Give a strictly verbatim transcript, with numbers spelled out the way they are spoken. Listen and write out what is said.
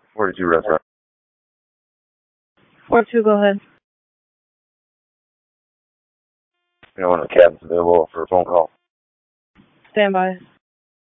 forty-two restaurant. forty-two, go ahead. You know, one of the cabs available for a phone call. Stand by.